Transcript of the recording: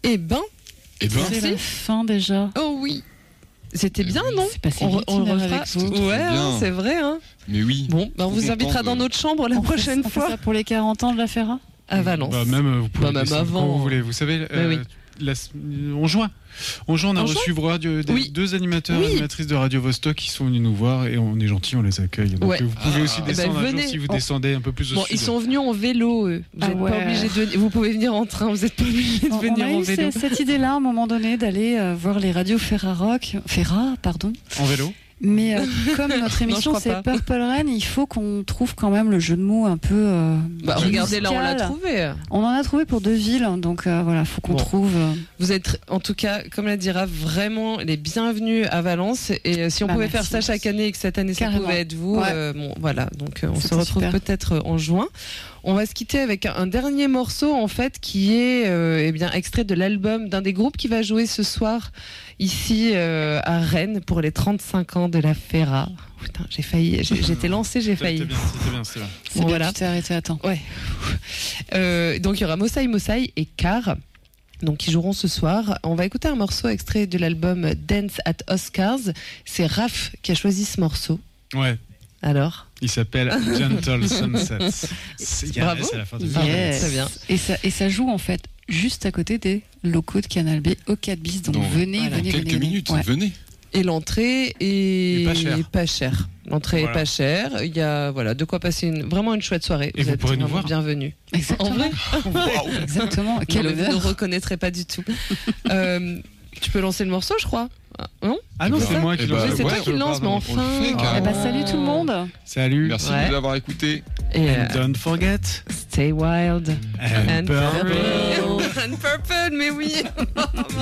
Eh ben, C'est la fin déjà. oh oui. C'était bien, non? C'est passé On vite, le une heure refera. avec vous. Ouais, bien. c'est vrai. Hein. Mais oui. Bon, on vous invitera dans notre chambre la prochaine On fait fois ça pour les 40 ans de la Ferra. à Valence. Même vous pouvez même descendre avant. quand vous voulez. Vous savez, oui. en juin, on a En reçu Oui. deux animateurs, Oui. animatrices de Radio Vostok qui sont venus nous voir et on est gentils, on les accueille. Donc Ouais. vous pouvez aussi ben, descendre un jour venez. si vous descendez un peu plus au Bon, sud. ils sont venus en vélo, eux. Vous Ah n'êtes ouais. pas obligés de venir. Vous pouvez venir en train, vous n'êtes pas obligés de On venir a en eu vélo. cette idée-là à un moment donné d'aller voir les radios Ferra, pardon. En vélo. Mais comme notre émission crois c'est pas. Purple Rain, il faut qu'on trouve quand même le jeu de mots un peu. Regardez, là, on l'a musical. trouvé. On en a trouvé pour 2 villes, donc voilà, faut qu'on Bon. trouve. Vous êtes, en tout cas, comme l'a dit Raph, vraiment les bienvenus à Valence. Et si on pouvait faire merci. ça chaque année et que cette année ça Carrément. pouvait être vous, Ouais. bon, voilà. Donc on se C'était retrouve super. peut-être en juin. On va se quitter avec un dernier morceau en fait qui est eh bien extrait de l'album d'un des groupes qui va jouer ce soir ici à Rennes pour les 35 ans de la Ferra. Putain, j'ai failli, j'étais lancée, j'ai failli. C'était bien. C'est Bon, bien voilà. que tu t'es arrêté à temps. Ouais. Donc il y aura Mossai et Car. Donc ils joueront ce soir. On va écouter un morceau extrait de l'album Dance at Oscars. C'est Raph qui a choisi ce morceau. Ouais. Alors, Il s'appelle Gentle Sunsets. Bravo. C'est la fin de Yes. très bien. Et ça joue en fait juste à côté des locaux de Canal B au 4 bis. Donc Dans- venez, voilà. venez, Quelques venez. minutes, Ouais. venez. Et l'entrée est Et pas cher. L'entrée Voilà. est pas chère. Il y a de quoi passer vraiment une chouette soirée. Et vous êtes pourrez nous vraiment voir. bienvenus. Exactement. En vrai, Exactement. Quel vous ne honneur. reconnaîtrez pas du tout. Tu peux lancer le morceau, je crois. Non? Ah non, C'est c'est ça moi qui Eh lance. bah, Oui, c'est ouais, toi qui le lance, mais on le enfin. fait, carrément. Eh ben, salut tout le monde. Salut. Merci Ouais. de l'avoir écouté. Et And don't forget. stay wild And and purple. purple. And purple, mais oui.